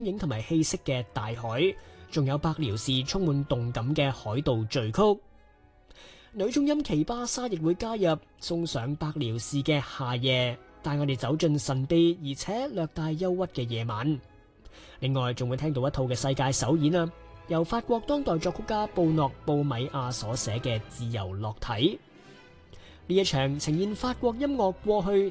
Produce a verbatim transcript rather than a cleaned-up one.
影同埋氣息嘅大海，仲有白遼士充滿動感嘅海盜序曲。女中音奇巴莎亦會加入，送上白遼士嘅夏夜，帶我哋走進神秘而且略帶憂鬱嘅夜晚。另外仲會聽到一套嘅世界首演啊，由法國當代作曲家布諾布米亞所寫嘅《自由落體》。呢一場呈現法國音樂過去